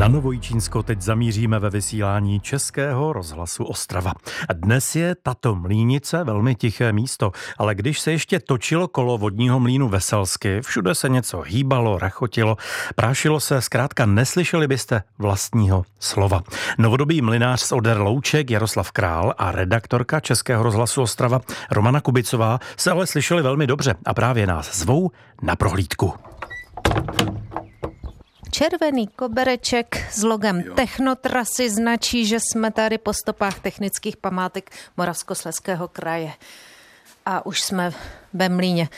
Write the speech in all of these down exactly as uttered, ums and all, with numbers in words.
Na Novojičínsko teď zamíříme ve vysílání Českého rozhlasu Ostrava. Dnes je tato mlýnice velmi tiché místo, ale když se ještě točilo kolo vodního mlýnu Veselsky, všude se něco hýbalo, rachotilo, prášilo se, zkrátka neslyšeli byste vlastního slova. Novodobý mlynář z Oder Louček Jaroslav Král a redaktorka Českého rozhlasu Ostrava Romana Kubicová se ale slyšeli velmi dobře a právě nás zvou na prohlídku. Červený kobereček s logem Technotrasy značí, že jsme tady po stopách technických památek Moravskoslezského kraje. A už jsme ve mlýně.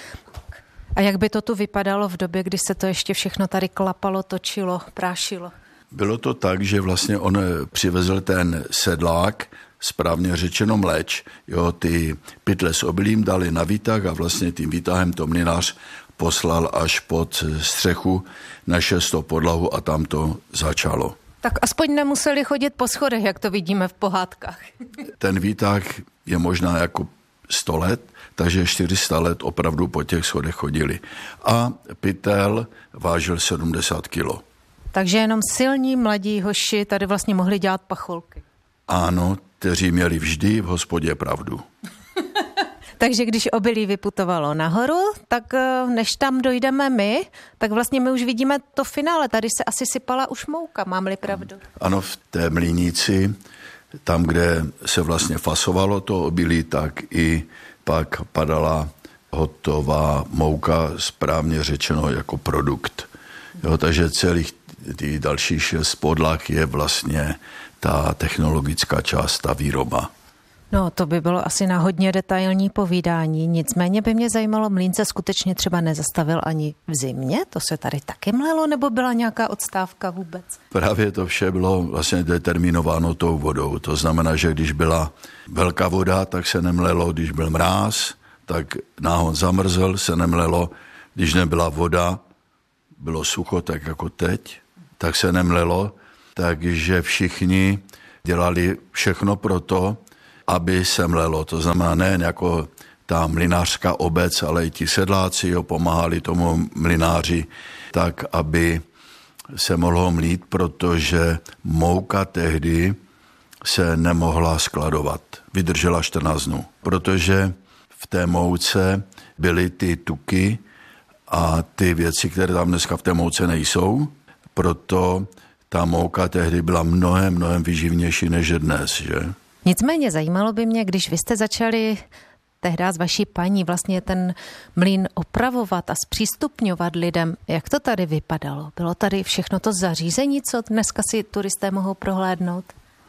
A jak by to tu vypadalo v době, kdy se to ještě všechno tady klapalo, točilo, prášilo? Bylo to tak, že vlastně on přivezl ten sedlák, správně řečeno mleč, jo, ty pytle s obilím dali na výtah a vlastně tím výtahem to mlynář poslal až pod střechu na šestou podlahu a tam to začalo. Tak aspoň nemuseli chodit po schodech, jak to vidíme v pohádkách. Ten výtah je možná jako sto let, takže čtyři sta let opravdu po těch schodech chodili. A pytel vážil sedmdesát kilo. Takže jenom silní mladí hoši tady vlastně mohli dělat pacholky. Ano, kteří měli vždy v hospodě pravdu. Takže když obilí vyputovalo nahoru, tak než tam dojdeme my, tak vlastně my už vidíme to finále. Tady se asi sypala už mouka, mám-li pravdu. Ano, v té mlýnici, tam, kde se vlastně fasovalo to obilí, tak i pak padala hotová mouka, správně řečeno jako produkt. Jo, takže celých těch dalších šest podlah je vlastně ta technologická část, ta výroba. No, to by bylo asi na hodně detailní povídání. Nicméně by mě zajímalo, mlýn se skutečně třeba nezastavil ani v zimě? To se tady taky mlelo, nebo byla nějaká odstávka vůbec? Právě to vše bylo vlastně determinováno tou vodou. To znamená, že když byla velká voda, tak se nemlelo, když byl mráz, tak náhon zamrzl, se nemlelo, když nebyla voda, bylo sucho, tak jako teď, tak se nemlelo, takže všichni dělali všechno pro to, aby se mlelo. To znamená nejen jako ta mlynářská obec, ale i ti sedláci jo, pomáhali tomu mlynáři tak, aby se mohlo mlít, protože mouka tehdy se nemohla skladovat. Vydržela čtrnáct dnů, protože v té mouce byly ty tuky a ty věci, které tam dneska v té mouce nejsou, proto ta mouka tehdy byla mnohem, mnohem vyživnější než dnes, že? Nicméně zajímalo by mě, když vy jste začali tehdy s vaší paní vlastně ten mlýn opravovat a zpřístupňovat lidem, jak to tady vypadalo? Bylo tady všechno to zařízení, co dneska si turisté mohou prohlédnout?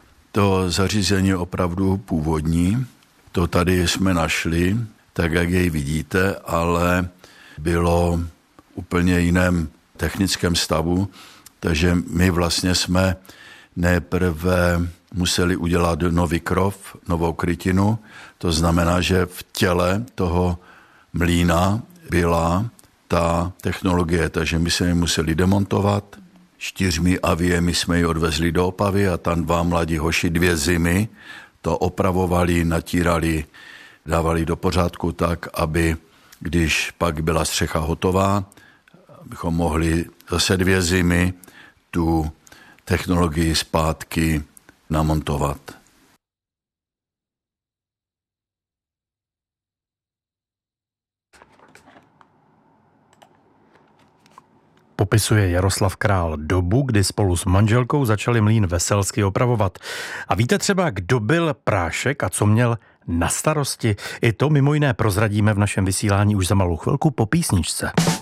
To zařízení je opravdu původní, to tady jsme našli, tak jak jej vidíte, ale bylo úplně jiném technickém stavu, takže my vlastně jsme nejprve museli udělat nový krov, novou krytinu. To znamená, že v těle toho mlýna byla ta technologie, takže my jsme ji museli demontovat. Čtyřmi aviemi jsme ji odvezli do Opavy a tam dva mladí hoši dvě zimy to opravovali, natírali, dávali do pořádku tak, aby když pak byla střecha hotová, abychom mohli zase dvě zimy tu technologii zpátky namontovat. Popisuje Jaroslav Král dobu, kdy spolu s manželkou začali mlýn Veselsky opravovat. A víte třeba, kdo byl Prášek a co měl na starosti? I to mimo jiné prozradíme v našem vysílání už za malou chvilku po písničce.